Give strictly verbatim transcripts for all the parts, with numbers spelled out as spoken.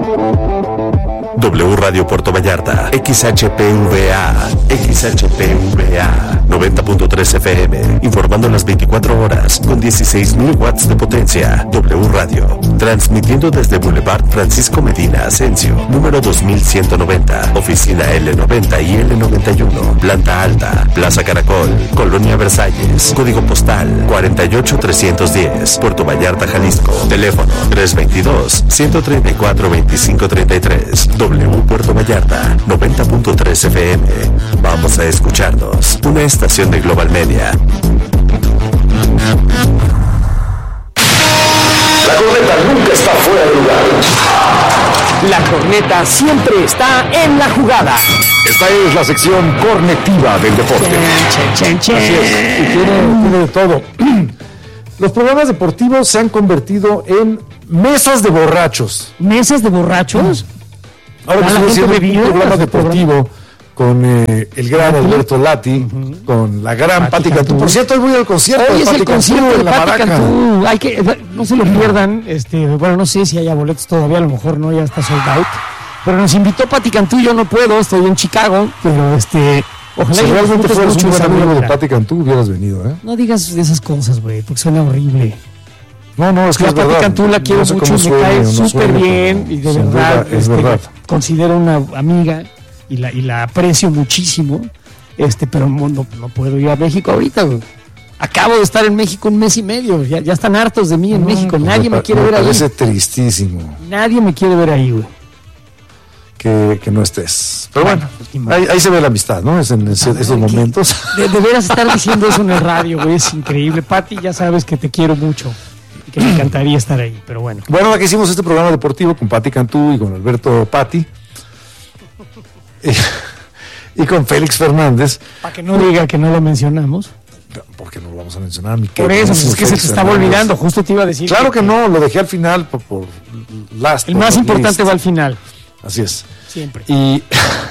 W Radio Puerto Vallarta, X H P V A, X H P V A, noventa punto tres F M, informando las veinticuatro horas, con dieciséis mil watts de potencia. W Radio, transmitiendo desde Boulevard Francisco Medina Asensio, número dos mil ciento noventa, oficina L noventa y L noventa y uno, planta alta, Plaza Caracol, Colonia Versalles, código postal cuarenta y ocho trescientos diez, Puerto Vallarta, Jalisco, teléfono tres veintidós, ciento treinta y cuatro, veinticinco treinta y tres. W Puerto Vallarta, noventa punto tres F M. Vamos a escucharnos. Una estación de Global Media. La corneta nunca está fuera de lugar. La corneta siempre está en la jugada. Esta es la sección cornetiva del deporte. Chen, chen, chen. Así es, y tiene, tiene de todo. Los programas deportivos se han convertido en mesas de borrachos. ¿Mesas de borrachos? Ahora que ¿La estoy gente haciendo bebida? un programa ¿Este deportivo con eh, el gran Alberto Lati, uh-huh. con la gran Pati Cantú. Por cierto, hoy voy al concierto Hoy de es Pati el concierto Cantú de en la Pati Maraca. Cantú. Hay que, no se lo pierdan. Este, bueno, no sé si haya boletos todavía, a lo mejor no, ya está sold out. Pero nos invitó Pati Cantú, yo no puedo, estoy en Chicago, pero este... Ojalá si realmente fueras un buen amigo de de Pati Cantú, hubieras venido, ¿eh? No digas esas cosas, güey, porque suena horrible. No, no, es que la es Pati verdad. Cantú la quiero no sé mucho, suene, me cae no súper suene, bien y de sin verdad, duda, es este, verdad. considero una amiga y la, y la aprecio muchísimo, este, pero no, no puedo ir a México ahorita, güey. Acabo de estar en México un mes y medio, ya, ya están hartos de mí en no, México, pues nadie me, me quiere me ver ahí. parece tristísimo. Nadie me quiere ver ahí, güey. Que, que no estés. Pero bueno, bueno ahí, ahí se ve la amistad, ¿no? Es en ese, ah, esos momentos. De, de veras estar diciendo eso en el radio, güey, es increíble. Pati, ya sabes que te quiero mucho y que me encantaría estar ahí, pero bueno. Bueno, aquí hicimos este programa deportivo con Pati Cantú y con Alberto Pati. Y, y con Félix Fernández. Para que no diga que no lo mencionamos. ¿Por qué no lo vamos a mencionar? Mi por eso, es que se te estaba olvidando, justo te iba a decir. Claro que, que no, lo dejé al final por, por last. El por más importante list. va al final. Así es. Siempre. Y,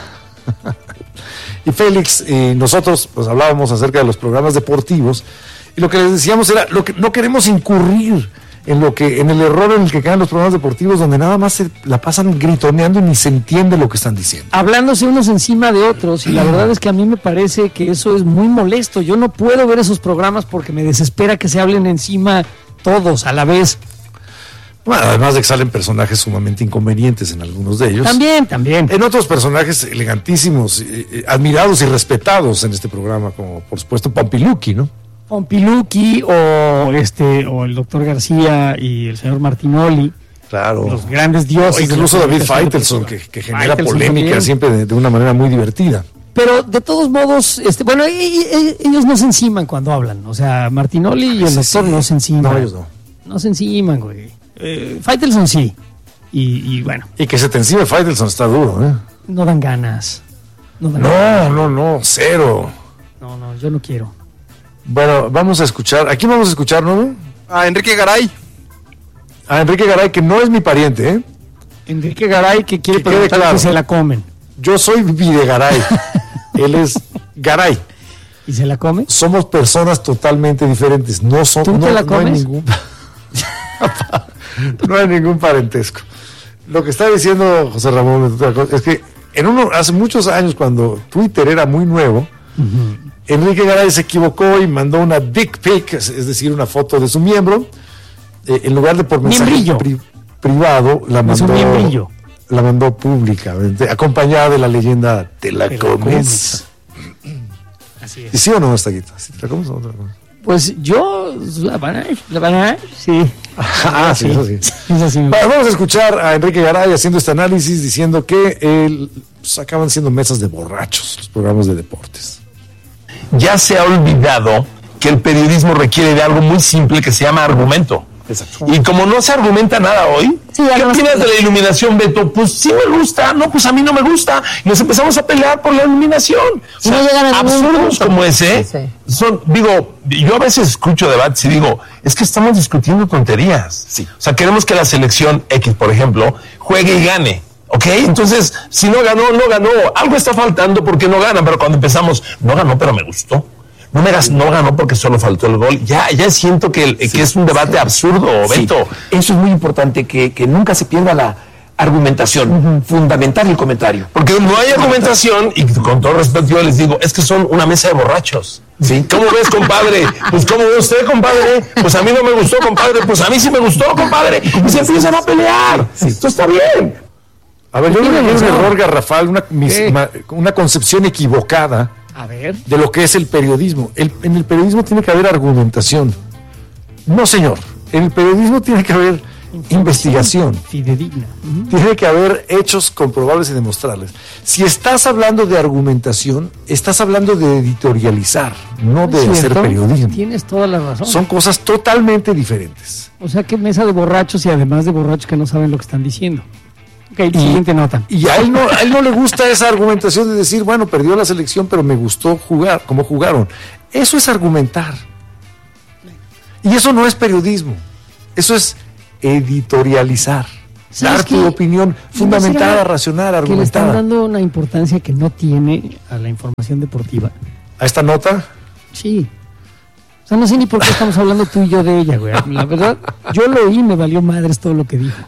y Félix y nosotros pues hablábamos acerca de los programas deportivos y lo que les decíamos era lo que no queremos incurrir en lo que en el error en el que caen los programas deportivos donde nada más se la pasan gritoneando y ni se entiende lo que están diciendo. Hablándose unos encima de otros y la verdad es que a mí me parece que eso es muy molesto. Yo no puedo ver esos programas porque me desespera que se hablen encima todos a la vez. Bueno, además de que salen personajes sumamente inconvenientes en algunos de ellos. También, también. En otros personajes elegantísimos, eh, eh, admirados y respetados en este programa, como por supuesto Pompiluki, ¿no? Pompiluki o este o el doctor García y el señor Martinoli. Claro. Los grandes dioses. O incluso David Faitelson, que, que genera Faitelson polémica también. siempre de, de una manera muy divertida. Pero de todos modos, este, bueno, e- e- ellos no se enciman cuando hablan. O sea, Martinoli y el Sí, doctor sí. no se enciman. No, ellos no. No se enciman, güey. Eh, Faitelson sí. Y, y bueno, Y que se te encima Faitelson está duro, ¿eh? no dan ganas. No dan ganas. No, no, no, cero. No, no, yo no quiero. Bueno, vamos a escuchar. ¿A quién vamos a escuchar, no? A Enrique Garay. A Enrique Garay, que no es mi pariente, ¿eh? Enrique Garay que quiere Que quede preguntar claro. que se la comen. Yo soy Videgaray. Él es Garay. ¿Y se la come? Somos personas totalmente diferentes. No son. ¿Tú no, te la no hay comes? ningún. No hay ningún parentesco. Lo que está diciendo José Ramón es que en uno, hace muchos años, cuando Twitter era muy nuevo, uh-huh. Enrique Garay se equivocó y mandó una dick pic, es, es decir, una foto de su miembro, eh, en lugar de por mensaje pri, privado, la mandó, la mandó públicamente, acompañada de la leyenda "Te la, ¿Te comes? la comes". Así es. ¿Y sí o no, Estaquita? ¿Sí te la comes o no te la comes? Pues yo, la banana, la banana, sí. Ah, sí, eso sí. Eso sí. Bueno, vamos a escuchar a Enrique Garay haciendo este análisis, diciendo que el, pues, acaban siendo mesas de borrachos los programas de deportes. Ya se ha olvidado que el periodismo requiere de algo muy simple que se llama argumento. Exacto. Y como no se argumenta nada hoy, sí, ¿qué opinas de la iluminación, Beto? Pues sí me gusta, no, pues a mí no me gusta. Y nos empezamos a pelear por la iluminación. O sea, no absurdos como ese, sí, sí. son, digo, yo a veces escucho debates y digo, es que estamos discutiendo tonterías. Sí. O sea, queremos que la selección X, por ejemplo, juegue y gane. ¿Ok? Entonces, si no ganó, no ganó. Algo está faltando porque no gana. Pero cuando empezamos, no ganó, pero me gustó. No me das, no ganó porque solo faltó el gol. Ya, ya siento que, el, sí, que es un debate sí. absurdo, Beto. Sí. Eso es muy importante, que, que nunca se pierda la argumentación, uh-huh. fundamentar el comentario. Porque no hay argumentación, y con todo respeto yo les digo, es que son una mesa de borrachos. ¿Sí? ¿Cómo ves, compadre? Pues ¿cómo ve usted, compadre? Pues a mí no me gustó, compadre. Pues a mí sí me gustó, compadre. Y se empiezan a pelear. Sí. Esto está bien. A ver, yo creo que es un error garrafal, una, misma, una concepción equivocada a ver. de lo que es el periodismo. El, en el periodismo tiene que haber argumentación. No, señor. En el periodismo tiene que haber investigación. Fidedigna. Uh-huh. Tiene que haber hechos comprobables y demostrables. Si estás hablando de argumentación, estás hablando de editorializar, no de ¿cierto? hacer periodismo. Tienes toda la razón. Son cosas totalmente diferentes. O sea, que mesa de borrachos y además de borrachos que no saben lo que están diciendo. Ok, y, siguiente nota. Y a él, no, a él no le gusta esa argumentación de decir, bueno, perdió la selección, pero me gustó jugar, como jugaron. Eso es argumentar. Y eso no es periodismo. Eso es editorializar. Dar tu opinión fundamentada, racional, argumentada. Que le están dando una importancia que no tiene a la información deportiva. ¿A esta nota? Sí. O sea, no sé ni por qué estamos hablando tú y yo de ella, güey. La verdad, yo lo oí y me valió madres todo lo que dijo.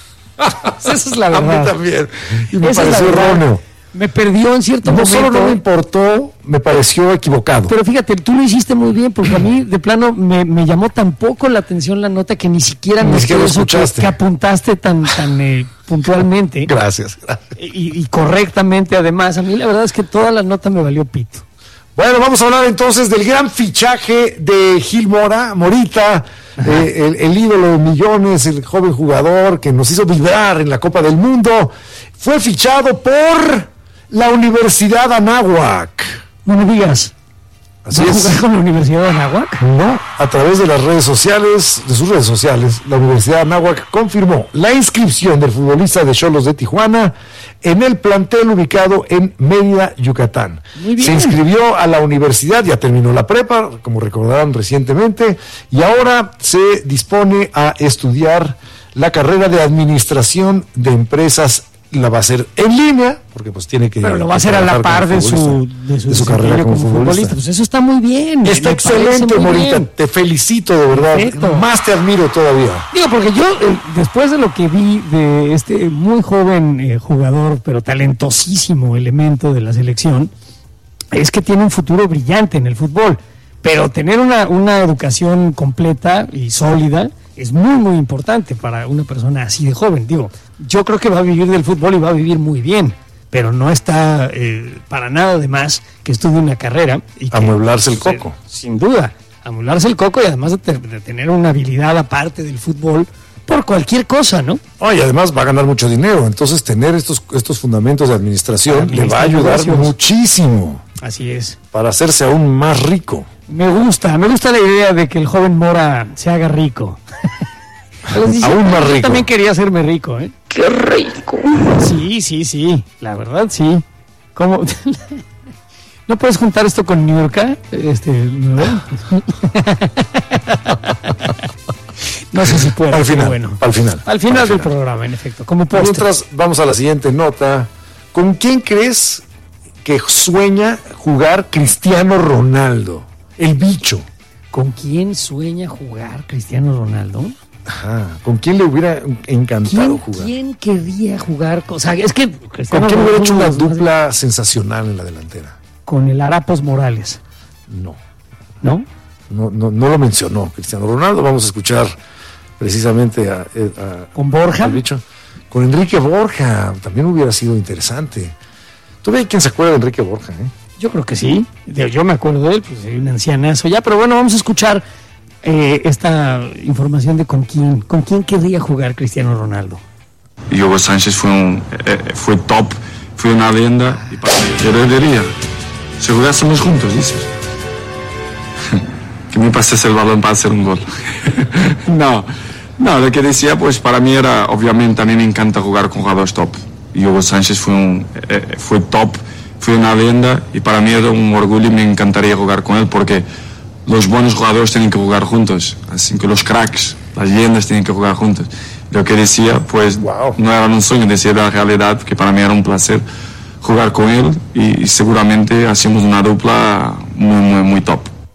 Esa es la verdad. A mí también. Y me Esa pareció es erróneo. Me perdió en cierto no momento. No solo no me importó, me pareció equivocado. Pero fíjate, tú lo hiciste muy bien, porque a mí de plano me, me llamó tan poco la atención la nota que ni siquiera ni me siquiera eso que, que apuntaste tan, tan eh, puntualmente. Gracias, gracias. Y, y correctamente además. A mí la verdad es que toda la nota me valió pito. Bueno, vamos a hablar entonces del gran fichaje de Gil Mora, Morita, eh, el, el ídolo de millones, el joven jugador que nos hizo vibrar en la Copa del Mundo. Fue fichado por la Universidad Anáhuac. No me digas. Así ¿Va a es. jugar con la Universidad de Anáhuac? No, a través de las redes sociales, de sus redes sociales, la Universidad de Anáhuac confirmó la inscripción del futbolista de Xolos de Tijuana en el plantel ubicado en Mérida, Yucatán. Muy bien. Se inscribió a la universidad, ya terminó la prepa, como recordarán recientemente, y ahora se dispone a estudiar la carrera de administración de empresas. La va a hacer en línea, porque pues tiene que... Pero lo va a hacer a la par de su, de su, de su carrera como futbolista. futbolista. Pues eso está muy bien. Está excelente, Morita. Bien. Te felicito, de verdad. Perfecto. Más te admiro todavía. Digo, porque yo, eh, después de lo que vi de este muy joven eh, jugador, pero talentosísimo elemento de la selección, es que tiene un futuro brillante en el fútbol. Pero tener una, una educación completa y sólida es muy, muy importante para una persona así de joven. Digo, yo creo que va a vivir del fútbol y va a vivir muy bien, pero no está eh, para nada de más que estudie una carrera. Y que, amueblarse el coco. Sin duda, amueblarse el coco y además de, te, de tener una habilidad aparte del fútbol por cualquier cosa, ¿no? Oh, y además va a ganar mucho dinero, entonces tener estos, estos fundamentos de administración le va a ayudar negocios. muchísimo. Así es. Para hacerse aún más rico. Me gusta, me gusta la idea de que el joven Mora se haga rico. Aún más rico. Yo también quería hacerme rico, ¿eh? ¡Qué rico! Sí, sí, sí, la verdad sí. ¿Cómo? ¿No puedes juntar esto con New York? Este, ¿no? No sé si puedo. Al final, bueno. al final. Al final al del final. programa, en efecto. Como postre. Mientras vamos a la siguiente nota. ¿Con quién crees que sueña jugar Cristiano Ronaldo? El bicho. ¿Con quién sueña jugar Cristiano Ronaldo? Ajá. ¿Con quién le hubiera encantado ¿Quién, jugar? ¿Quién querría jugar? O sea, es que Cristiano ¿Con quién hubiera hecho una dupla más... sensacional en la delantera? Con el Arapos Morales. No. ¿No? No, no, no lo mencionó Cristiano Ronaldo. Vamos a escuchar precisamente a, a, ¿Con Borja? Al bicho. Con Enrique Borja. También hubiera sido interesante. ¿Todavía hay quien se acuerda de Enrique Borja? ¿eh? Yo creo que sí. Yo me acuerdo de él, pues soy un ancianazo ya. Pero bueno, vamos a escuchar eh, esta información de con quién, con quién querría jugar Cristiano Ronaldo. Hugo Sánchez fue, un, eh, fue top, fue una leyenda. Y para mí, yo diría, si jugásemos juntos, dices. Que me pases el balón para hacer un gol. no, no, lo que decía, pues para mí era, obviamente, a mí me encanta jugar con jugadores top. Hugo Sánchez fue, un, eh, fue top, fue una leyenda y para mí era un orgullo y me encantaría jugar con él porque los buenos jugadores tienen que jugar juntos, así que los cracks, las leyendas tienen que jugar juntos. Lo que decía, pues wow. No era un sueño, decía la realidad, que para mí era un placer jugar con él y, y seguramente hacemos una dupla muy, muy, muy top.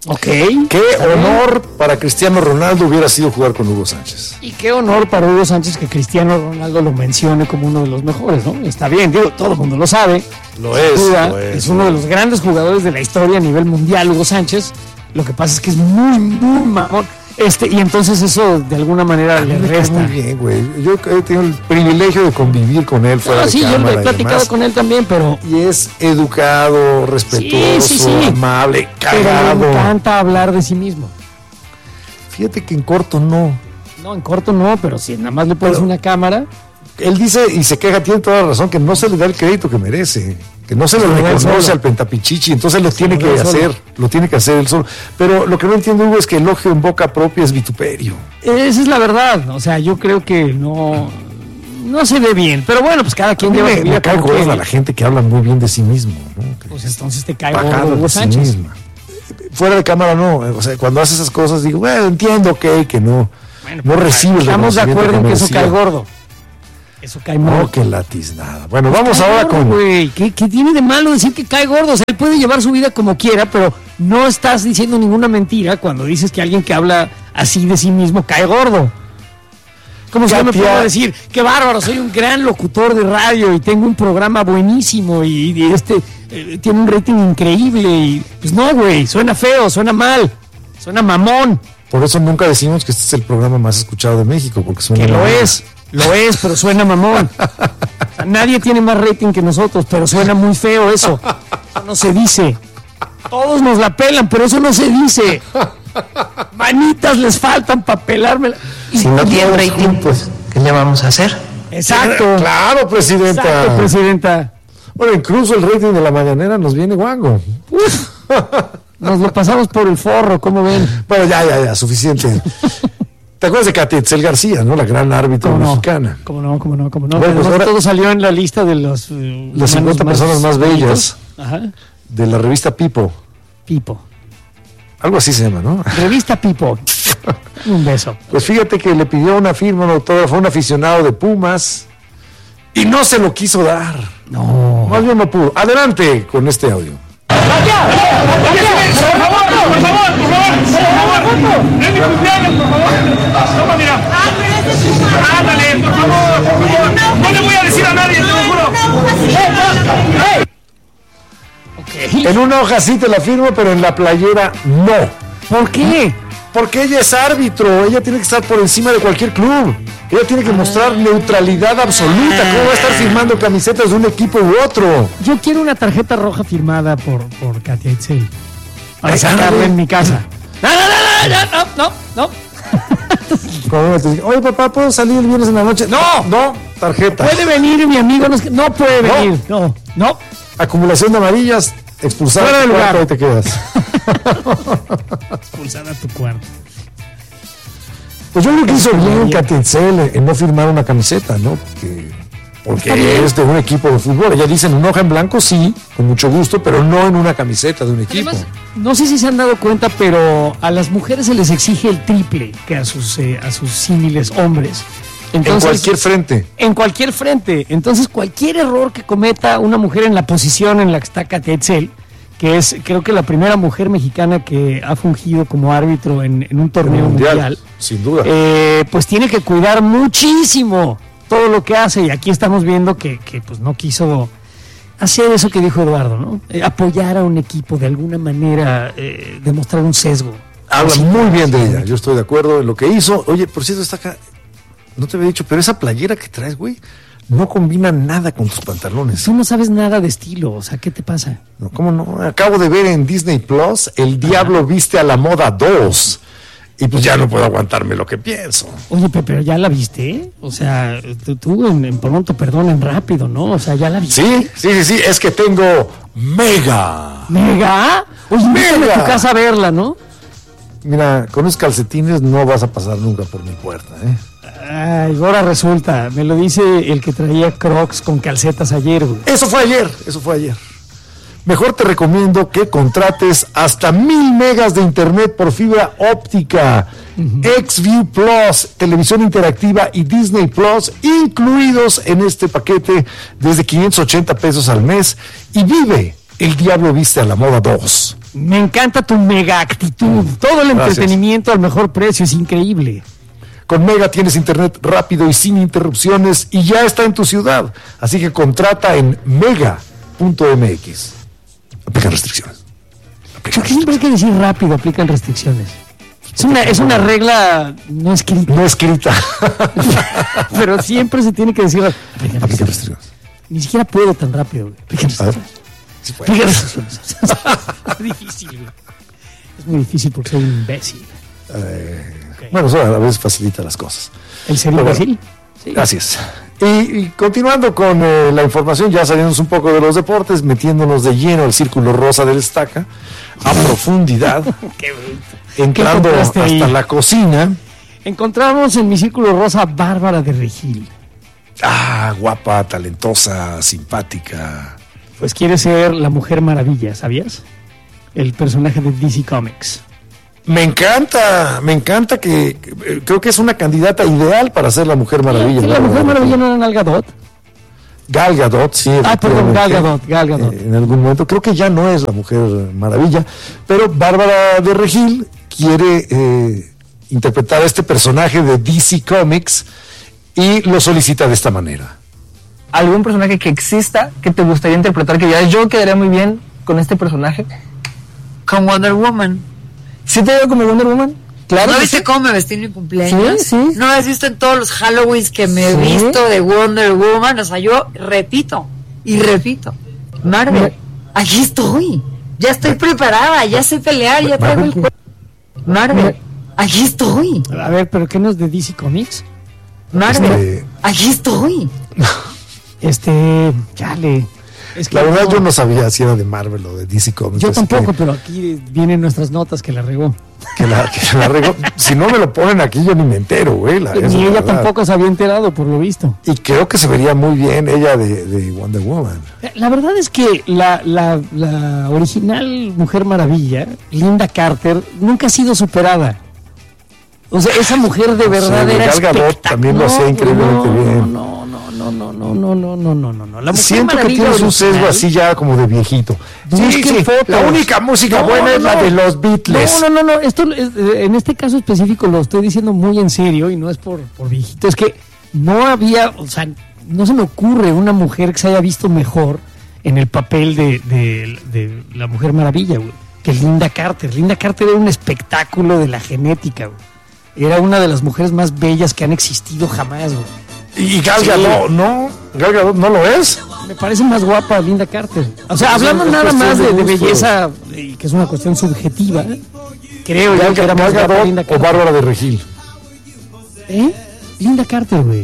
Ok. Qué honor para Cristiano Ronaldo hubiera sido jugar con Hugo Sánchez. Y qué honor para Hugo Sánchez que Cristiano Ronaldo lo mencione como uno de los mejores, ¿no? Está bien, digo, todo el mundo lo sabe. Lo es, duda, lo es. Es uno de los grandes jugadores de la historia a nivel mundial, Hugo Sánchez. Lo que pasa es que es muy, muy mamón. Este, y entonces eso de alguna manera A mí le me cae resta. muy bien, güey. Yo he tenido el privilegio de convivir con él fuera No, de sí, yo cámara he y platicado demás. con él también, pero, Y es educado, respetuoso, Sí, sí, sí. amable, pero le cagado. encanta hablar de sí mismo. Fíjate que en corto no. No, en corto no, pero si nada más le pones Pero- una cámara. Él dice y se queja, tiene toda la razón, que no se le da el crédito que merece, que no se le Se lo da él reconoce solo. al pentapichichi, entonces lo tiene lo que da él solo. hacer, lo tiene que hacer él solo. Pero lo que no entiendo, Hugo, es que el elogio en boca propia es vituperio. Esa es la verdad. O sea, yo creo que no, no se ve bien. Pero bueno, pues cada A quien mí lleva me, su me vida cae como gorda quiere. la gente que habla muy bien de sí mismo, ¿no? Que Pues es entonces te cae bajado gordo de Hugo sí Sánchez. misma. Fuera de cámara no, o sea, cuando hace esas cosas digo, bueno, entiendo que, que no, Bueno, no pues, recibe el estamos de reconocimiento acuerdo en que eso merecía. cae gordo. Eso cae mal. No, que latiznada. Bueno, vamos Cae ahora gordo, con... güey. ¿Qué, qué tiene de malo decir que cae gordo? O sea, él puede llevar su vida como quiera, pero no estás diciendo ninguna mentira cuando dices que alguien que habla así de sí mismo cae gordo. Como si yo me Katia- puedo decir, qué bárbaro, soy un gran locutor de radio y tengo un programa buenísimo y, y este eh, tiene un rating increíble y pues no, güey, suena feo, suena mal, suena mamón, Por eso nunca decimos que este es el programa más escuchado de México, porque suena que lo mal. es, lo es, pero suena mamón. O sea, nadie tiene más rating que nosotros, pero suena muy feo eso. Eso no se dice. Todos nos la pelan, pero eso no se dice. Manitas les faltan para pelármela. Si no tiene rating, pues, ¿qué le vamos a hacer? Exacto. Claro, presidenta. Exacto, presidenta. Bueno, incluso el rating de la mañanera nos viene guango. Nos lo pasamos por el forro, ¿cómo ven? Bueno, ya, ya, ya, suficiente. ¿Te acuerdas de Katia Itzel García, no? La gran árbitra ¿Cómo no? mexicana. ¿Cómo no? ¿Cómo no? ¿Cómo no? Bueno, pues Además, ahora- todo salió en la lista de los... eh, Las humanos cincuenta personas más bellas. Ajá. De la revista Pipo. Pipo. Algo así se llama, ¿no? Revista Pipo. Un beso. Pues fíjate que le pidió una firma, un autógrafo a un aficionado de Pumas y no se lo quiso dar. No. Más bien no pudo. Adelante con este audio. Por favor, por favor, por favor, por favor. Es mi cumpleaños, por favor. Toma, mira. Ándale, por favor, por favor. No le voy a decir a nadie, te lo juro. Ok. En una hoja sí te la firmo, pero en la playera no. ¿Por qué? Porque ella es árbitro, ella tiene que estar por encima de cualquier club. Ella tiene que mostrar neutralidad absoluta. ¿Cómo va a estar firmando camisetas de un equipo u otro? Yo quiero una tarjeta roja firmada por, por Katia Itzel. Para Ay, sacarla ándale. en mi casa. No, no, no, no, no, no, no. Como te dice, oye papá, ¿puedo salir el viernes en la noche? No, no, tarjeta. Puede venir mi amigo, no, es que- no puede No. venir. No, no. Acumulación de amarillas, expulsar Fuera de tu lugar. cuarto, ahí te quedas. Expulsada a tu cuarto. Pues yo creo que hizo bien Katia Itzel en no firmar una camiseta, ¿no? Porque, porque es de un equipo de fútbol. Ella dice en una hoja en blanco, sí, con mucho gusto, pero no en una camiseta de un equipo. Además, no sé si se han dado cuenta, pero a las mujeres se les exige el triple que a sus, eh, a sus símiles hombres. en cualquier frente. En cualquier frente. Entonces, cualquier error que cometa una mujer en la posición en la que está Katia Itzel, que es creo que la primera mujer mexicana que ha fungido como árbitro en, en un torneo Mundial, mundial, sin duda. eh, pues tiene que cuidar muchísimo todo lo que hace. Y aquí estamos viendo que, que pues no quiso hacer eso que dijo Eduardo, ¿no? Eh, apoyar a un equipo de alguna manera, eh, demostrar un sesgo. Habla Sí, muy bien de ella, yo estoy de acuerdo en lo que hizo. Oye, por cierto, está acá, no te había dicho, pero esa playera que traes, güey, no combina nada con tus pantalones. Tú no sabes nada de estilo, o sea, ¿qué te pasa? No, ¿cómo no? Acabo de ver en Disney Plus El Diablo Viste a la Moda dos. Y pues ya no puedo aguantarme lo que pienso. Oye, Pe- pero ya la viste, ¿eh? O sea, tú, tú en, en pronto, perdón, en rápido, ¿no? O sea, ya la viste. Sí, sí, sí, sí, es que tengo Mega. ¿Mega? Oye, invítame Mega. a tu casa a verla, ¿no? Mira, con esos calcetines no vas a pasar nunca por mi puerta, ¿eh? Ay, ahora resulta, me lo dice el que traía Crocs con calcetas ayer, güey. Eso fue ayer, eso fue ayer. Mejor te recomiendo que contrates hasta mil megas de internet por fibra óptica, XView Plus, televisión interactiva y Disney Plus incluidos en este paquete desde quinientos ochenta pesos al mes y vive El Diablo Viste a la Moda dos. Me encanta tu mega actitud. Todo el entretenimiento Gracias. Al mejor precio, es increíble. Con Mega tienes internet rápido y sin interrupciones y ya está en tu ciudad. Así que contrata en mega punto m x. Aplican restricciones. ¿Por qué siempre hay que decir rápido aplican restricciones? Es una, es una regla no escrita. No escrita. Pero siempre se tiene que decir aplican aplican restricciones. Ni siquiera puedo tan rápido. Aplican restricciones. Sí aplican restricciones. Es difícil, güey. Es muy difícil porque soy un imbécil. Eh, okay. Bueno, eso a veces facilita las cosas. ¿El ser imbécil? Sí. Gracias. Y, y continuando con eh, la información, ya saliéndonos un poco de los deportes, metiéndonos de lleno al círculo rosa del Estaca, a profundidad, Qué entrando ¿Qué hasta ahí? la cocina. Encontramos en mi círculo rosa Bárbara de Regil. Ah, guapa, talentosa, simpática. Pues quiere ser la Mujer Maravilla, ¿sabías? El personaje de D C Comics. Me encanta, me encanta que, que creo que es una candidata ideal para ser la Mujer Maravilla. ¿La Mujer Maravilla no era Gal Gadot? Gal Gadot, sí. Ah, perdón, Gal Gadot, Gal Gadot. Eh, en algún momento, creo que ya no es la Mujer Maravilla, pero Bárbara de Regil quiere eh, interpretar a este personaje de D C Comics y lo solicita de esta manera. ¿Algún personaje que exista que te gustaría interpretar? Que ya yo quedaría muy bien con este personaje. Con Wonder Woman. ¿Sí te veo como Wonder Woman? Claro. ¿No viste sí. cómo me vestí en mi cumpleaños? Sí, sí. ¿No has visto en todos los Halloweens que me he Sí. visto de Wonder Woman? O sea, yo repito y repito. Marvel, aquí estoy. Ya estoy preparada, ya sé pelear, ya traigo el cuerpo. Marvel, aquí estoy. A ver, ¿pero qué no es de D C Comics? Marvel, Este- aquí estoy. Este, chale. Es que La verdad no- yo no sabía si era de Marvel o de D C Comics. Yo así tampoco, que- pero aquí vienen nuestras notas que la regó. Que la, que la regó. Si no me lo ponen aquí, yo ni me entero, güey. la- esa es Ni la ella verdad. tampoco se había enterado, por lo visto. Y creo que se vería muy bien ella de, de Wonder Woman. La verdad es que la, la, la original Mujer Maravilla, Linda Carter, nunca ha sido superada. O sea, esa mujer de verdad Sí, era Gal Gadot espectacular. también lo hacía increíblemente no, bien. No, no, no, no, no, no, no, no, no, no, no. La Mujer Siento que Maravilla tienes un sesgo original- así ya como de viejito. Busquen fotos. La única música No, buena no, es la no. de los Beatles. No, no, no, no. Esto es- en este caso específico lo estoy diciendo muy en serio y no es por, por viejito. Es que no había, o sea, no se me ocurre una mujer que se haya visto mejor en el papel de, de, de la Mujer Maravilla, güey, que Linda Carter. Linda Carter era un espectáculo de la genética, güey. Era una de las mujeres más bellas que han existido jamás, güey. Y Gal Sí. Gadot, no, Gal Gadot no lo es. Me parece más guapa Linda Carter. O sea, Es hablando una nada cuestión más de, de de gusto. belleza, eh, que es una cuestión subjetiva, creo yo Gal, que era Gal más guapa Gadot Linda o Carter. Bárbara de Regil. ¿Eh? Linda Carter, güey.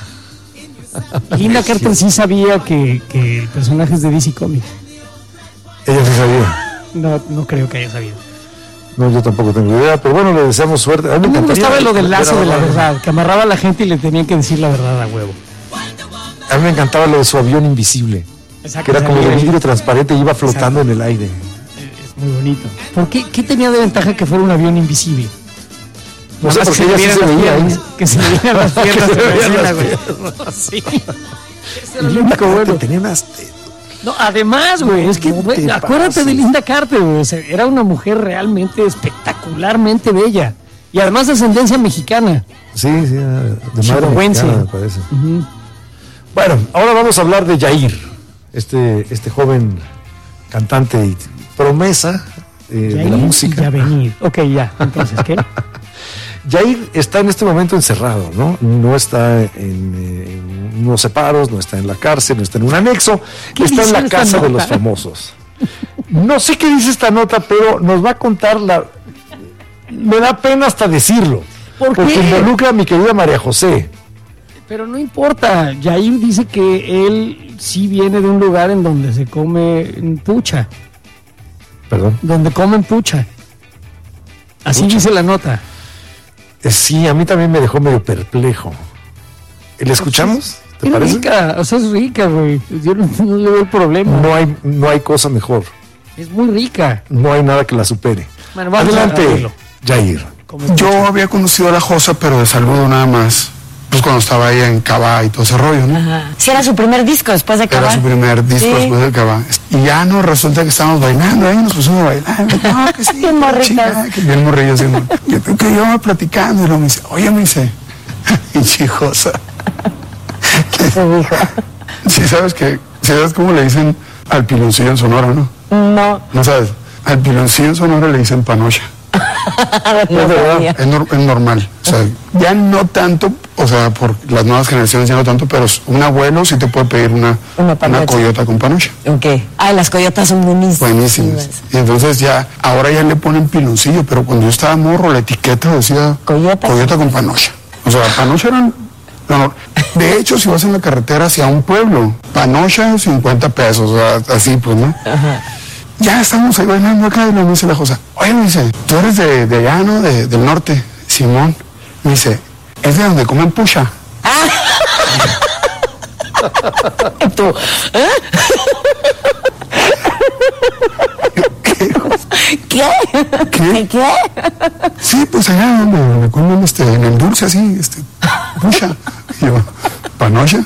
Linda Carter sí sabía que, que el personaje es de D C Comics. Ella sí sabía. No, no creo que haya sabido. No, yo tampoco tengo idea, pero bueno, le deseamos suerte. A A mí me encantaría gustaba lo del ver lazo a de la Bárbara. verdad, que amarraba a la gente y le tenían que decir la verdad a huevo. A mí me encantaba lo de su avión invisible. Exacto, Que era como de sabía. vidrio transparente y iba flotando en el aire. Es muy bonito. ¿Por qué? ¿Qué tenía de ventaja que fuera un avión invisible? No Nada sé, más porque que ella sí vieran se las veía piernas, ahí. que se le vieran las piernas Que se en la veían escena, las güey. Sí. Ese era Y lo Linda único Carter bueno. tenía unas te- No, además, güey, es que, No güey, te acuérdate pases. de Linda Carter, güey, o sea, era una mujer realmente espectacularmente bella. Y además de ascendencia mexicana. Sí, sí, de madre Chihuahuense. mexicana, me parece. Ujú. Bueno, ahora vamos a hablar de Yair, este, este joven cantante y promesa eh, de Yair la y música. Yavenir. Ok, ya, entonces, ¿qué? Yair está en este momento encerrado, ¿no? No está en, eh, en unos separos, no está en la cárcel, no está en un anexo, ¿Qué está en dice la esta casa de nota? los famosos. No sé qué dice esta nota, pero nos va a contar la... Me da pena hasta decirlo, ¿Por porque qué? involucra a mi querida María José. Pero no importa, Yair dice que él sí viene de un lugar en donde se come en pucha, Perdón. donde comen pucha. Así Pucha. dice la nota. Eh, Sí, a mí también me dejó medio perplejo. ¿Le escuchamos? ¿Te Es parece? rica, o sea, es rica, güey. Yo no, no le veo el problema. No hay, no hay cosa mejor. Es muy rica. No hay nada que la supere. Bueno, vamos a Adelante, verlo. Yair. Yo había conocido a la Josa, pero de saludo nada más. Pues cuando estaba ahí en Cabá y todo ese rollo, ¿no? Ajá. Sí, era su primer disco después de Era Cabá. su primer disco Sí. después de Cabá. Y Y ya no, resulta que estábamos bailando, ahí nos pusimos a bailar. No, que sí, Bien morritas. que bien morrillo, sí, no. Yo creo que íbamos platicando y luego me dice, oye, me dice, hijosa. ¿Qué te dijo? Sí, sabes que, ¿sí sabes cómo le dicen al piloncillo en Sonora, no? No. No sabes, al piloncillo en Sonora le dicen panocha. No Es verdad, sabía. es, nor- es normal. O sea, ya no tanto, o sea, por las nuevas generaciones ya no tanto, pero un abuelo sí te puede pedir una, Una una, panocha. coyota con panocha. Ok. Ay, las coyotas son buenísimas. Buenísimas. Y entonces ya, ahora ya le ponen piloncillo, pero cuando yo estaba morro, la etiqueta decía Coyota. coyota con panocha. O sea, panocha eran... no, no. De hecho, si vas en la carretera hacia un pueblo, panocha, cincuenta pesos, o sea, así pues, ¿no? Ajá. Ya estamos ahí bailando acá y me dice la Josa, oye, me dice, tú eres de, de allá, ¿no? De, del norte, Simón. Me dice, es de donde comen pucha. ¿Y tú? ¿Eh? ¿Qué? ¿Qué? ¿Qué? ¿Qué? Sí, pues allá donde, donde comen este, en el dulce así, este, pucha. Y yo, ¿panocha?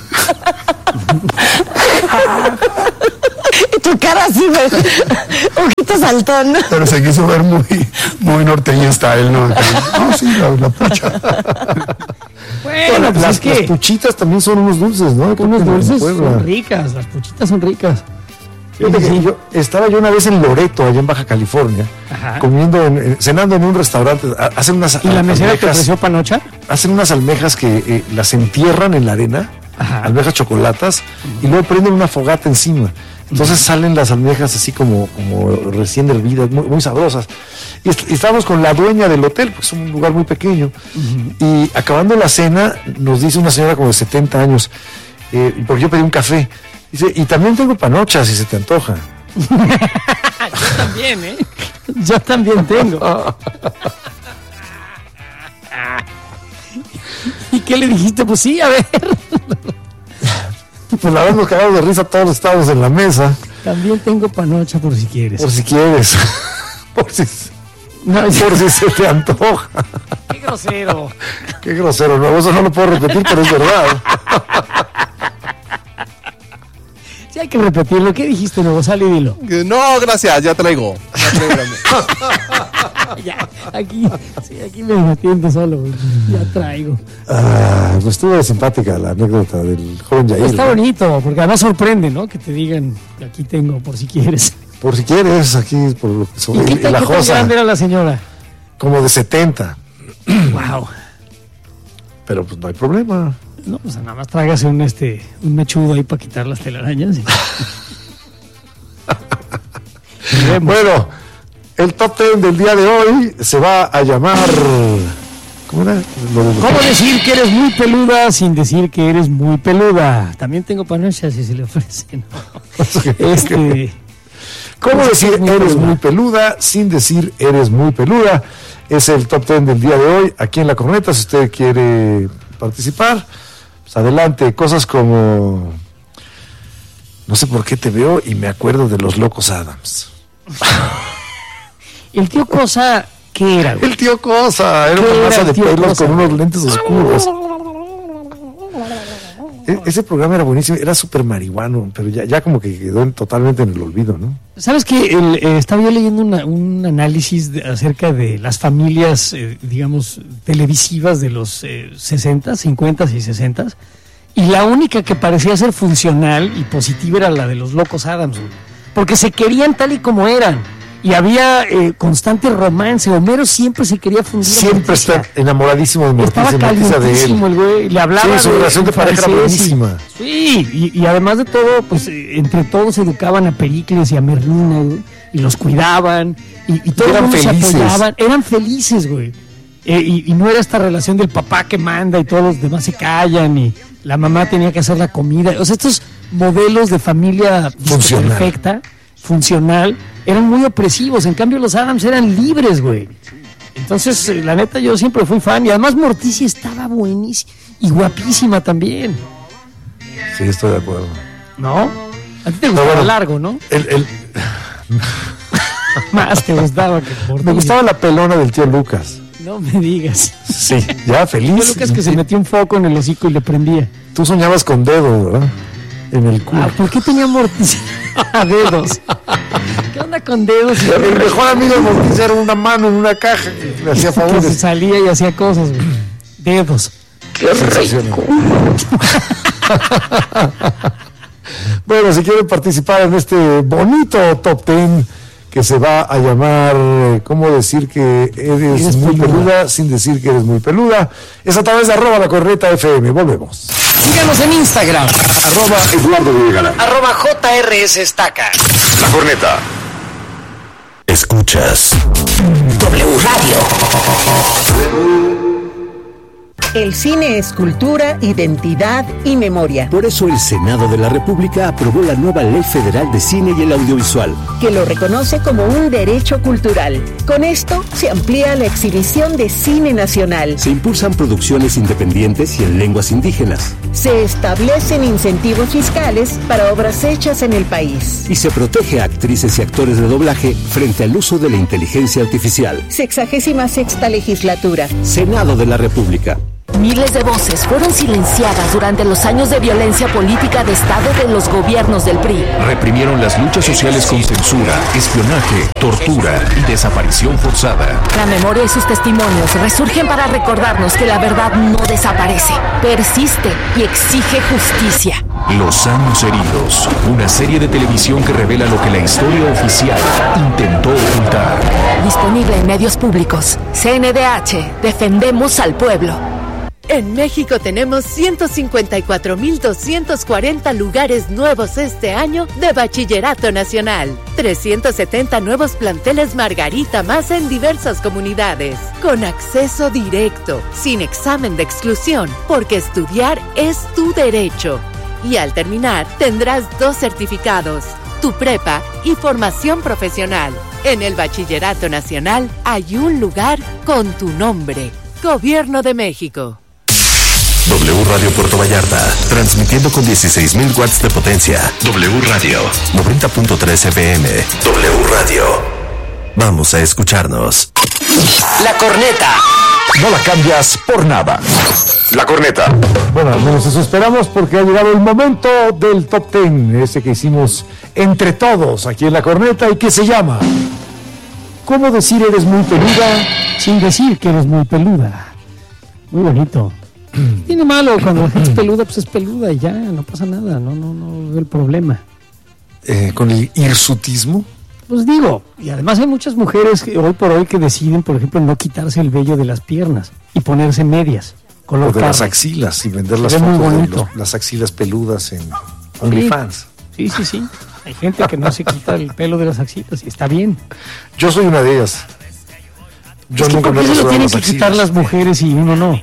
Y tu cara así, güey. Ojito saltón. Pero se quiso ver muy, muy norteño style, ¿no? Acá, no, sí, la, la pucha. Bueno, pues las, es que las puchitas también son unos dulces, ¿no? Creo unos que en dulces Puebla. son ricas, las puchitas son ricas. Fíjate que yo estaba yo una vez en Loreto, allá en Baja California, Ajá. comiendo, en- en- cenando en un restaurante. Ha- Hacen unas ¿Y la mesera te almejas, ofreció panocha? hacen unas almejas que eh, las entierran en la arena, Ajá. almejas chocolatas, y luego prenden una fogata encima. Entonces salen las almejas así como, como recién hervidas, muy, muy sabrosas. Y, est- y estábamos con la dueña del hotel, pues es un lugar muy pequeño. Y acabando la cena, nos dice una señora como de setenta años, eh, porque yo pedí un café. Dice, y también tengo panochas si se te antoja. Yo también, ¿eh? Yo también tengo. ¿Y qué le dijiste? Pues sí, a ver. Pues la verdad nos cagamos de risa, todos estábamos en la mesa, También tengo panocha por si quieres. por si quieres. por si, No, por si se te antoja. qué grosero. Qué grosero, no, eso no lo puedo repetir, pero es verdad. Sí, hay que repetirlo. ¿Qué dijiste, nuevo? Sal y dilo. No, gracias, ya traigo. Ya traigo la- Ya, aquí, sí, aquí me atiendo solo, güey. Ya traigo. Ah, pues estuvo simpática la anécdota del joven Yair. Está ¿no? bonito, porque además sorprende, ¿no? Que te digan, aquí tengo, por si quieres. Por si quieres, aquí por lo que ¿Y sobre qué, y tal- la qué tan Josa, grande era la señora? como de setenta. Wow. Pero pues no hay problema. No, pues nada más tráigase un, este, un mechudo ahí para quitar las telarañas. y- Bueno, el top ten del día de hoy se va a llamar... ¿Cómo era? Lo de los- ¿Cómo decir que eres muy peluda sin decir que eres muy peluda? También tengo panochas si se le ofrecen. Este, ¿Cómo decir muy eres peluda? muy peluda sin decir eres muy peluda? Es el top ten del día de hoy aquí en La Corneta. Si usted quiere participar, pues adelante. Cosas como... No sé por qué te veo y me acuerdo de los Locos Adams. el tío Cosa, ¿qué era? güey? El tío Cosa, era ¿Qué una era masa el de tío pelos Cosa? con unos lentes oscuros. E- ese programa era buenísimo, era súper marihuano, pero ya, ya como que quedó en- totalmente en el olvido, ¿no? ¿Sabes qué? El, eh, estaba yo leyendo una- un análisis de- acerca de las familias, eh, digamos, televisivas de los eh, sesenta, cincuenta y sesenta, y la única que parecía ser funcional y positiva era la de los Locos Adams, güey. Porque se querían tal y como eran, y había eh, constante romance. Homero siempre se quería fundir a Siempre Morticia. está enamoradísimo de Morticia, Estaba Morticia de calientísimo él. el güey, le hablaba Sí, su de- relación de pareja era francés y- buenísima. Sí, y, y además de todo, pues eh, entre todos educaban a Pericles y a Merlina, güey, y los cuidaban, y, y todos eran se felices. apoyaban, eran felices, güey. Eh, y, y no era esta relación del papá que manda y todos los demás se callan y la mamá tenía que hacer la comida. O sea, estos modelos de familia disque Funcional. perfecta, funcional, eran muy opresivos. En cambio, los Adams eran libres, güey. Entonces, eh, la neta, yo siempre fui fan. Y además, Morticia estaba buenísima y guapísima también, Sí, estoy de acuerdo. ¿no? A ti te gustaba bueno. largo, ¿no? El, el- Más te gustaba que Morticia. me gustaba la pelona del tío Lucas. No me digas. Sí, ya feliz. Fue Lucas que se metió un foco en el hocico y le prendía. Tú soñabas con dedo, ¿verdad? En el culo. Ah, ¿por qué tenía Morticia? A dedos. ¿Qué onda con dedos? El mejor amigo de Mortiz era una mano en una caja que le hacía favores. Que salía y hacía cosas, güey. Dedos. Qué rico. Bueno, si quieren participar en este bonito top ten que se va a llamar ¿cómo decir que eres, eres muy peluda? peluda sin decir que eres muy peluda? Es a través de arroba la corneta F M. Volvemos. Síganos en Instagram. Arroba Eduardo Villalán. Arroba J R S Estaca. La corneta. Escuchas W Radio. El cine es cultura, identidad y memoria. Por eso el Senado de la República aprobó la nueva Ley Federal de Cine y el Audiovisual, que lo reconoce como un derecho cultural. Con esto se amplía la exhibición de cine nacional. Se impulsan producciones independientes y en lenguas indígenas. Se establecen incentivos fiscales para obras hechas en el país. Y se protege a actrices y actores de doblaje frente al uso de la inteligencia artificial. Sexagésima sexta legislatura. Senado de la República. Miles de voces fueron silenciadas durante los años de violencia política de Estado de los gobiernos del P R I. Reprimieron las luchas sociales con censura, espionaje, tortura y desaparición forzada. La memoria y sus testimonios resurgen para recordarnos que la verdad no desaparece, persiste y exige justicia. Los años heridos, una serie de televisión que revela lo que la historia oficial intentó ocultar. Disponible en medios públicos. C N D H, defendemos al pueblo. En México tenemos ciento cincuenta y cuatro mil doscientos cuarenta lugares nuevos este año de Bachillerato Nacional. trescientos setenta nuevos planteles Margarita más en diversas comunidades. Con acceso directo, sin examen de exclusión, porque estudiar es tu derecho. Y al terminar, tendrás dos certificados, tu prepa y formación profesional. En el Bachillerato Nacional hay un lugar con tu nombre. Gobierno de México. W Radio Puerto Vallarta, transmitiendo con dieciséis mil watts de potencia. W Radio, noventa punto tres F M. W Radio. Vamos a escucharnos. La corneta. No la cambias por nada. La corneta. Bueno, nos esperamos porque ha llegado el momento del top ten, ese que hicimos entre todos aquí en La Corneta y que se llama ¿cómo decir eres muy peluda sin decir que eres muy peluda? Muy bonito. Tiene malo cuando la gente es peluda, pues es peluda y ya, no pasa nada, no, no, no veo el problema. Eh, con el hirsutismo. Pues digo, y además hay muchas mujeres que hoy por hoy que deciden, por ejemplo, no quitarse el vello de las piernas y ponerse medias. O de las axilas y vender las fotos de los, las axilas peludas en OnlyFans. Sí, sí, sí. Hay gente que no se quita el pelo de las axilas y está bien. Yo soy una de ellas. Yo es que nunca ¿por me qué se lo tienen que axilas? quitar las mujeres y uno no?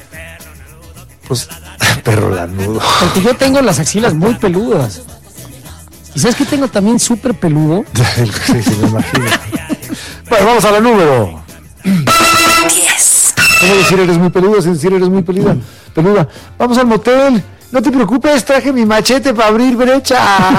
Pues, perro lanudo. Porque yo tengo las axilas muy peludas. ¿Y sabes que tengo también súper peludo? Sí, sí, me imagino. Bueno, vamos a la número diez. ¿Cómo decir eres muy peluda sin decir eres muy peluda? Peluda. Vamos al motel. No te preocupes, traje mi machete para abrir brecha.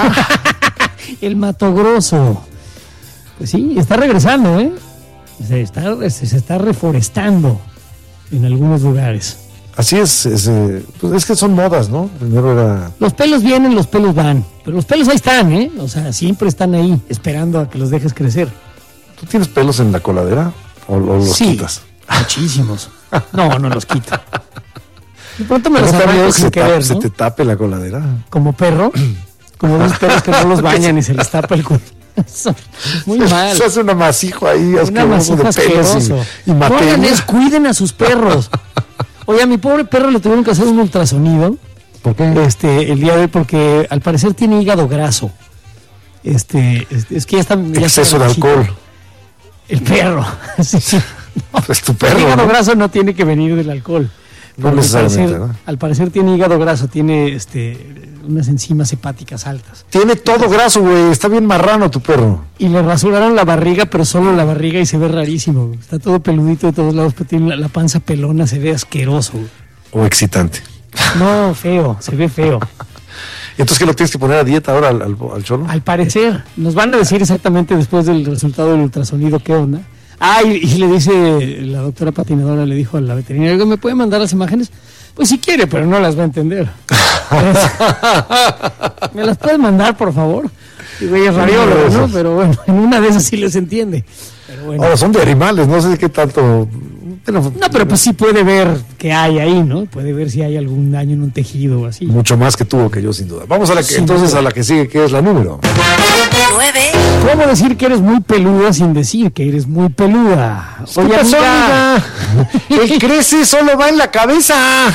El Mato Grosso. Pues sí, está regresando, ¿eh? Se está, se está reforestando en algunos lugares. Así es, es, eh, pues es que son modas, ¿no? Primero era... Los pelos vienen, los pelos van. Pero los pelos ahí están, ¿eh? O sea, siempre están ahí, esperando a que los dejes crecer. ¿Tú tienes pelos en la coladera? ¿O, o los sí, quitas? Muchísimos. No, no los quito. De pronto me ¿No los te da arranco miedo que sin se, querer, tape, ¿no? se te tape la coladera? Como perro. Como dos perros que no los bañan y se les tapa el culo. Muy mal. Se hace un amasijo ahí, Un asqueroso de pelos asqueroso. y, y materia. Oigan, es, cuiden a sus perros. Oye, a mi pobre perro le tuvieron que hacer un ultrasonido. ¿Por qué? Este, el día de hoy, porque al parecer tiene hígado graso. Este, este es que ya está. Ya Exceso está de alcohol. El perro. Sí, sí. No, es tu perro, el hígado ¿no? graso no tiene que venir del alcohol. No Al necesariamente, parecer, ¿no? al parecer tiene hígado graso, tiene este, unas enzimas hepáticas altas. Tiene todo graso, güey. Está bien marrano tu perro. Y le rasuraron la barriga, pero solo la barriga y se ve rarísimo. Güey. Está todo peludito de todos lados, pero tiene la, la panza pelona, se ve asqueroso. Güey. O excitante. No, feo, se ve feo. Entonces, ¿qué lo tienes que poner a dieta ahora al, al, al cholo? Al parecer, nos van a decir exactamente después del resultado del ultrasonido qué onda. Ah, y, y le dice la doctora patinadora, le dijo a la veterinaria, ¿me puede mandar las imágenes? Pues si quiere, pero no las va a entender. ¿Me las puedes mandar, por favor? Y güeyes rabiólogos, ¿no? Pero bueno, en una de esas sí les entiende. Pero bueno. Ahora son de animales, no sé qué tanto. Pero, no, pero pues sí puede ver qué hay ahí, ¿no? Puede ver si hay algún daño en un tejido o así. Mucho más que tuvo que yo, sin duda. Vamos a la que, Sin entonces duda. a la que sigue, que es la número. nueve. ¿Cómo decir que eres muy peluda sin decir que eres muy peluda? ¿Qué pasó, amiga? El crece solo va en la cabeza.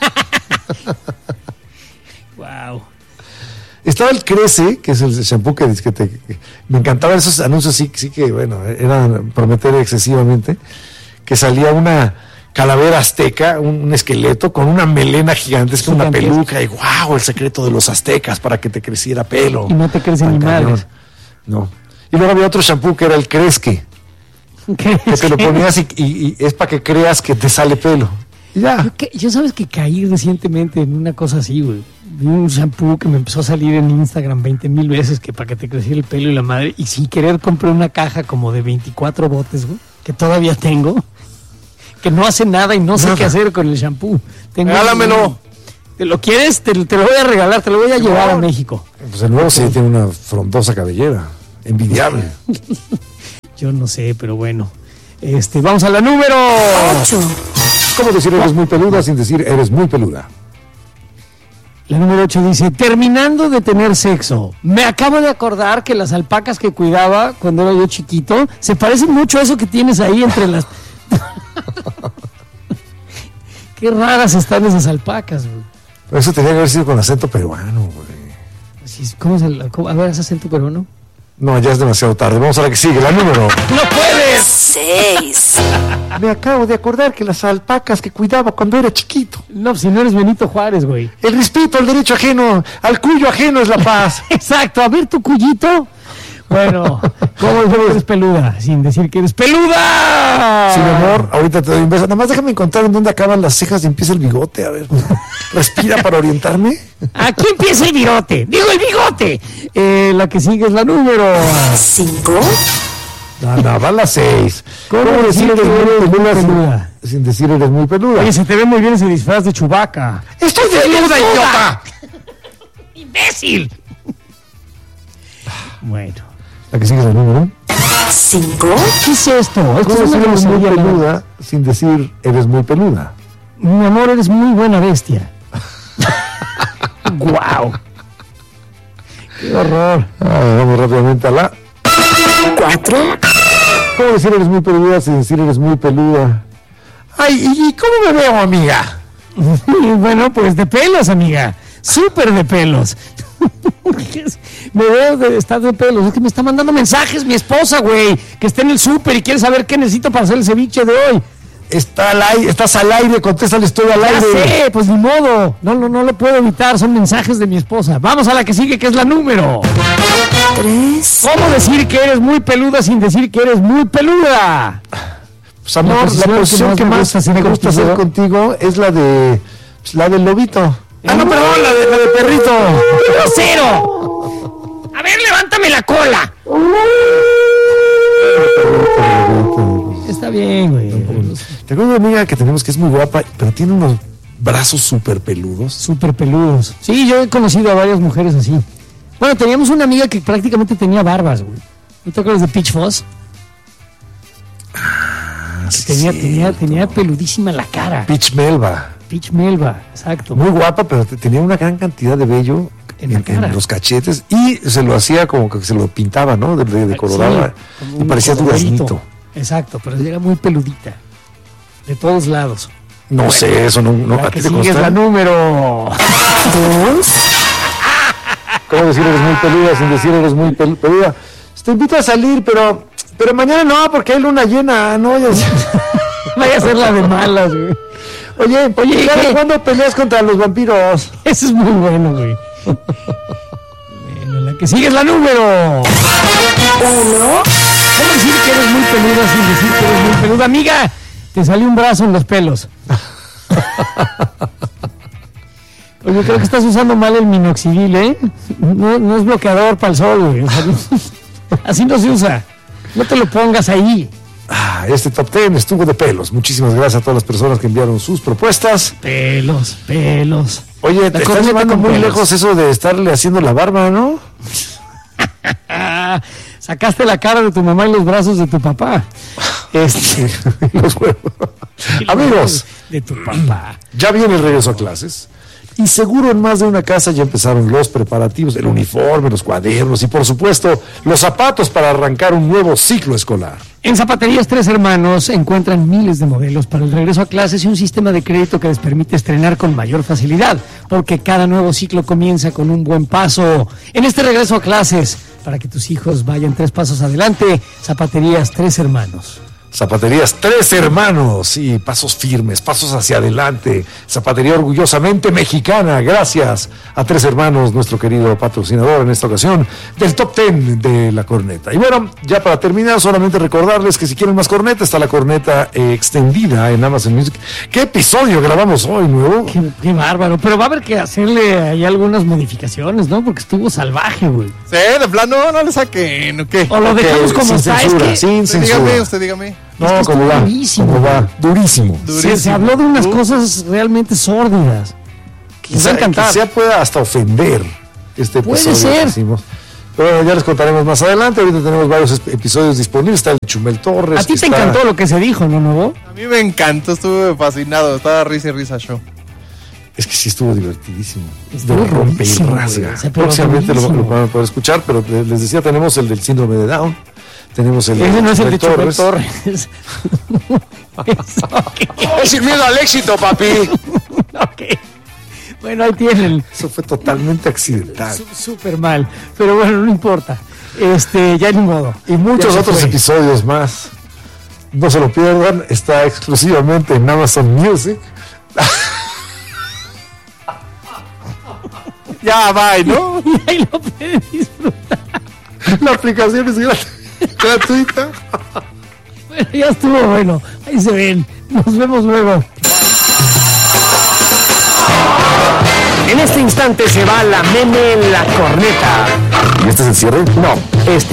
Wow. Estaba el Crece, que es el shampoo que, que te... que me encantaban esos anuncios, sí, sí que, bueno, eran prometer excesivamente, que salía una calavera azteca, un, un esqueleto con una melena gigantesca, una peluca, y wow, el secreto de los aztecas para que te creciera pelo. Y no te crecen ni madres. No. Y luego había otro shampoo que era el Cresque, que te lo ponías y, y, y es para que creas que te sale pelo. Y ya. Yo, que, yo sabes que caí recientemente en una cosa así, güey. Vi un shampoo que me empezó a salir en Instagram veinte mil veces que para que te creciera el pelo y la madre. Y sin querer compré una caja como de veinticuatro botes, güey, que todavía tengo. Que no hace nada y no sé nada. qué hacer con el shampoo. Tengo Regálamelo. Un, ¿te lo quieres? Te, te lo voy a regalar, te lo voy a llevar no. a México. Pues el nuevo sí tiene una frondosa cabellera. Envidiable. Yo no sé, pero bueno. Este, vamos a la número ocho. ¿Cómo decir eres muy peluda sin decir eres muy peluda? La número ocho dice, terminando de tener sexo, me acabo de acordar que las alpacas que cuidaba cuando era yo chiquito se parecen mucho a eso que tienes ahí entre las... Qué raras están esas alpacas, güey. Pero eso tenía que haber sido con acento peruano, güey. ¿Cómo es el, cómo, a ver, ¿es acento peruano? No, ya es demasiado tarde. Vamos a la que sigue, la número. ¡No puedes! seis. Me acabo de acordar que las alpacas que cuidaba cuando era chiquito. No, si no eres Benito Juárez, güey. El respeto al derecho ajeno, al cuyo ajeno es la paz. Exacto, a ver tu cuyito. Bueno, ¿cómo decir que eres peluda? Sin decir que eres peluda. Sí, mi amor, ahorita te doy un beso. Nada más déjame encontrar en dónde acaban las cejas y empieza el bigote. A ver, respira para orientarme. Aquí empieza el bigote. Digo el bigote. Eh, la que sigue es la número cinco. No, no, va a la seis. ¿Cómo, ¿Cómo decir que eres muy peluda? Sin, sin decir eres muy peluda. Oye, se te ve muy bien ese disfraz de Chewbacca. ¡Estoy desnuda, idiota! ¡Imbécil! Bueno. La que sigue es la número cinco. ¿Qué es esto? Esto ¿Cómo es decir eres muy peluda peluda sin decir eres muy peluda? Mi amor, eres muy buena bestia. ¡Guau! ¡Qué horror! Ah, vamos rápidamente a la cuatro. ¿Cómo decir eres muy peluda sin decir eres muy peluda? Ay, ¿y cómo me veo, amiga? Bueno, pues de pelos, amiga. Súper de pelos. Me veo de estar de pelos. Es que me está mandando mensajes mi esposa, güey, que está en el súper y quiere saber qué necesito para hacer el ceviche de hoy. Está al aire, estás al aire, contéstale, estoy al ya aire. Ya sé, pues ni modo. No, no, no lo puedo evitar, son mensajes de mi esposa. Vamos a la que sigue, que es la número tres. ¿Cómo decir que eres muy peluda sin decir que eres muy peluda? Pues amor, no, la posición que más, que más me gusta hacer contigo es la de pues, la del lobito. Ah, no, perdón, la de, la de perrito. ¡Grosero! A ver, levántame la cola. Está bien, güey. Tengo una amiga que tenemos que es muy guapa, pero tiene unos brazos súper peludos. Súper peludos. Sí, yo he conocido a varias mujeres así. Bueno, teníamos una amiga que prácticamente tenía barbas, güey. ¿No te acuerdas de Peach Foss? Ah, sí, tenía, sí. tenía, tenía peludísima la cara. Peach Melba. Peach Melba, exacto. Muy guapa, pero tenía una gran cantidad de vello en, en, en los cachetes y se lo hacía como que se lo pintaba, ¿no? De, de, de colorada. Sí, y parecía duraznito. Exacto, pero era muy peludita. De todos lados. No bueno, sé, eso no, no la que sigue es la número dos. ¿Cómo decir eres muy peluda sin decir eres muy pel peluda? Te invito a salir, pero pero mañana no, porque hay luna llena, no vayas, vaya a ser la de malas, güey. Oye, oye, ¿cuándo peleas contra los vampiros? Eso es muy bueno, güey. Bueno, la que sigue es la número uno. ¿Cómo decir que eres muy peluda sin decir que eres muy peluda? Amiga, te salió un brazo en los pelos. Oye, creo que estás usando mal el minoxidil, ¿eh? No, no es bloqueador para el sol, güey. O sea, no, así no se usa. No te lo pongas ahí. Ah, este top ten estuvo de pelos. Muchísimas gracias a todas las personas que enviaron sus propuestas. Pelos, pelos. Oye, te estás llevando muy pelos. lejos eso de estarle haciendo la barba, ¿no? Sacaste la cara de tu mamá en los brazos de tu papá. Este, los huevos. Amigos, de tu papá. Ya viene el regreso a clases. Y seguro en más de una casa ya empezaron los preparativos, el uniforme, los cuadernos y por supuesto los zapatos para arrancar un nuevo ciclo escolar. En Zapaterías Tres Hermanos encuentran miles de modelos para el regreso a clases y un sistema de crédito que les permite estrenar con mayor facilidad, porque cada nuevo ciclo comienza con un buen paso. En este regreso a clases, para que tus hijos vayan tres pasos adelante, Zapaterías Tres Hermanos. Zapaterías Tres Hermanos, y pasos firmes, pasos hacia adelante. Zapatería orgullosamente mexicana, gracias a Tres Hermanos, nuestro querido patrocinador en esta ocasión del Top Ten de la corneta. Y bueno, ya para terminar, solamente recordarles que si quieren más corneta, está la corneta eh, extendida en Amazon Music. ¿Qué episodio grabamos hoy, nuevo? Qué, qué bárbaro, pero va a haber que hacerle ahí algunas modificaciones, ¿no? Porque estuvo salvaje, güey. Sí, de plano, no le saquen, ¿o qué? O lo dejamos okay, como sin está, censura, es que... sin Usted censura. dígame, usted dígame. No, es que como va, durísimo, como va, durísimo. Se, se habló de unas cosas realmente sórdidas. Quizá, quizá pueda hasta ofender este episodio. Puede ser. Que hicimos. Pero bueno, ya les contaremos más adelante. Ahorita tenemos varios episodios disponibles. Está el Chumel Torres. A ti te está... encantó lo que se dijo, ¿no, Nuevo? A mí me encantó, estuve fascinado. Estaba risa y risa show. Es que sí estuvo divertidísimo. Estuvo de rompe y buenísimo, rasga. güey. Próximamente lo, lo van a poder escuchar, pero les decía, tenemos el del síndrome de Down. Tenemos el Ese no es el de Chumel Torres. Torres. Es sin miedo al éxito, papi. Ok. Bueno, ahí tienen. Eso fue totalmente accidental. Súper mal. Pero bueno, no importa. Este, ya ni modo. Y muchos Ya otros fue. episodios más. No se lo pierdan. Está exclusivamente en Amazon Music. Ya, bye, ¿no? Y ahí lo pueden disfrutar. La aplicación es grat- gratuita. Bueno, ya estuvo bueno. Ahí se ven. Nos vemos luego. En este instante se va la meme en la corneta. ¿Y este es el cierre? No, este.